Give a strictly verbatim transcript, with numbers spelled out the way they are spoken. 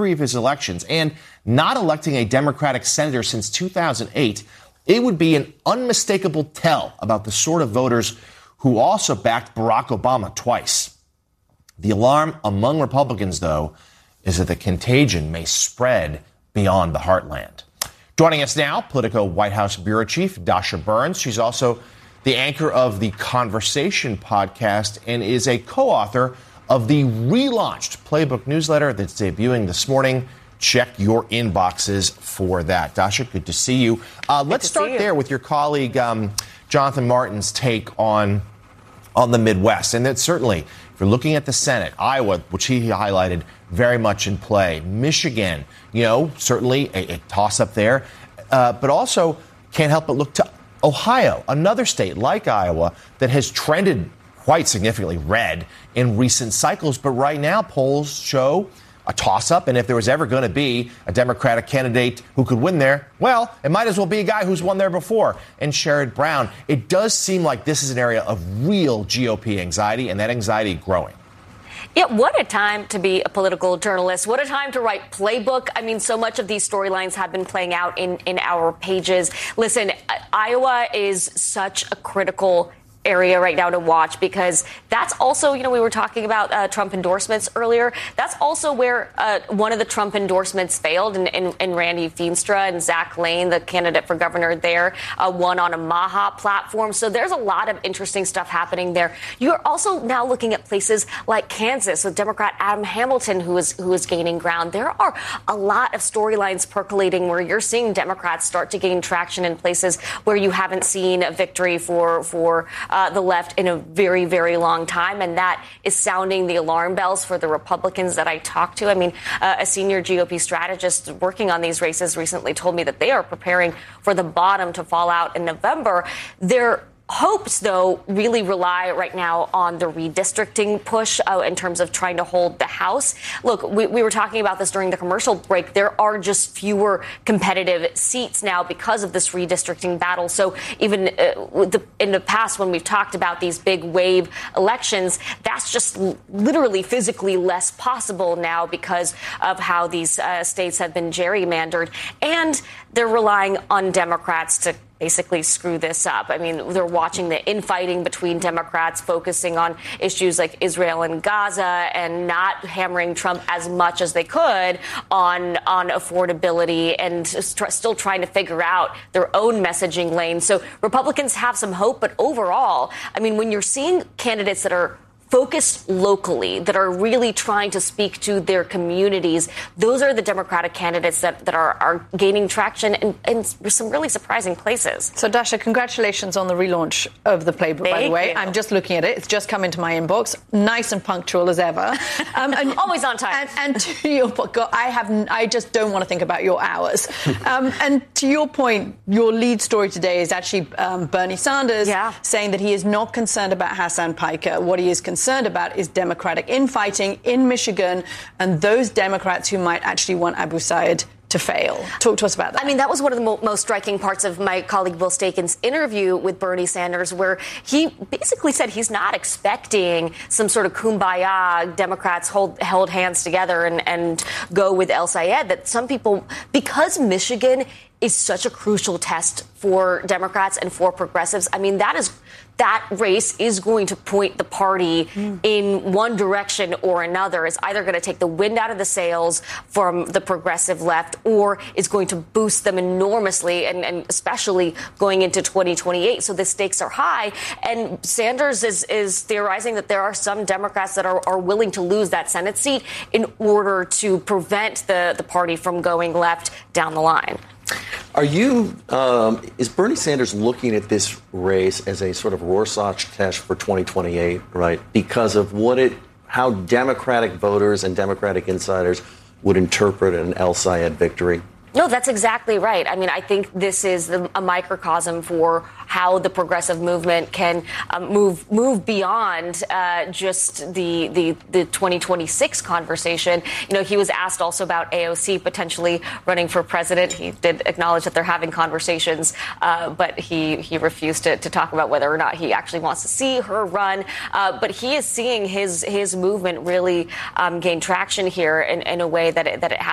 three of his elections and not electing a Democratic senator since two thousand eight, it would be an unmistakable tell about the sort of voters who also backed Barack Obama twice. The alarm among Republicans, though, is that the contagion may spread beyond the heartland. Joining us now, Politico White House Bureau Chief Dasha Burns. She's also the anchor of the Conversation podcast and is a co-author of the relaunched Playbook newsletter that's debuting this morning. Check your inboxes for that. Dasha, good to see you. Uh, let's start there with your colleague um, Jonathan Martin's take on, on the Midwest. And that certainly, if you're looking at the Senate, Iowa, which he highlighted, very much in play. Michigan, you know, certainly a, a toss-up there. Uh, but also can't help but look to Ohio, another state like Iowa that has trended quite significantly red in recent cycles. But right now, polls show a toss-up. And if there was ever going to be a Democratic candidate who could win there, well, it might as well be a guy who's won there before. And Sherrod Brown, it does seem like this is an area of real G O P anxiety, and that anxiety growing. Yeah, what a time to be a political journalist. What a time to write Playbook. I mean, so much of these storylines have been playing out in, in our pages. Listen, Iowa is such a critical area right now to watch, because that's also, you know, we were talking about uh, Trump endorsements earlier. That's also where uh, one of the Trump endorsements failed, and, and, and Randy Feenstra and Zach Lane, the candidate for governor there, uh, won on a Maha platform. So there's a lot of interesting stuff happening there. You're also now looking at places like Kansas with Democrat Adam Hamilton, who is who is gaining ground. There are a lot of storylines percolating where you're seeing Democrats start to gain traction in places where you haven't seen a victory for for Uh, the left in a very, very long time. And that is sounding the alarm bells for the Republicans that I talked to. I mean, uh, a senior G O P strategist working on these races recently told me that they are preparing for the bottom to fall out in November. They're hopes, though, really rely right now on the redistricting push uh, in terms of trying to hold the House. Look, we, we were talking about this during the commercial break. There are just fewer competitive seats now because of this redistricting battle. So even uh, the, in the past, when we've talked about these big wave elections, that's just l- literally physically less possible now because of how these uh, states have been gerrymandered. And they're relying on Democrats to basically screw this up. I mean, they're watching the infighting between Democrats, focusing on issues like Israel and Gaza, and not hammering Trump as much as they could on on affordability, and st- still trying to figure out their own messaging lane. So Republicans have some hope, but overall, I mean, when you're seeing candidates that are focused locally, that are really trying to speak to their communities, those are the Democratic candidates that, that are, are gaining traction in, in some really surprising places. So, Dasha, congratulations on the relaunch of the Playbook, Thank by the way. you. I'm just looking at it. It's just come into my inbox. Nice and punctual as ever. Um, and, Always on time. And, and to your point, God, I, have, I just don't want to think about your hours. um, and to your point, your lead story today is actually um, Bernie Sanders yeah. saying that he is not concerned about Hassan Piker. What he is concerned concerned about is Democratic infighting in Michigan and those Democrats who might actually want Abu Sayyid to fail. Talk to us about that. I mean, that was one of the mo- most striking parts of my colleague Will Staken's interview with Bernie Sanders, where he basically said he's not expecting some sort of kumbaya, Democrats hold held hands together and, and go with El Sayed, that some people, because Michigan is such a crucial test for Democrats and for progressives. I mean, that is that race is going to point the party mm. in one direction or another. It's either going to take the wind out of the sails from the progressive left, or is going to boost them enormously, and, and especially going into twenty twenty-eight. So the stakes are high. And Sanders is, is theorizing that there are some Democrats that are, are willing to lose that Senate seat in order to prevent the, the party from going left down the line. Are you, um, is Bernie Sanders looking at this race as a sort of Rorschach test for twenty twenty-eight, right? Because of what it, how Democratic voters and Democratic insiders would interpret an El Sayed victory? No, that's exactly right. I mean, I think this is the, a microcosm for how the progressive movement can um, move move beyond uh, just the, the the twenty twenty-six conversation. You know, he was asked also about A O C potentially running for president. He did acknowledge that they're having conversations, uh, but he he refused to, to talk about whether or not he actually wants to see her run. Uh, but he is seeing his his movement really um, gain traction here in, in a way that it, that it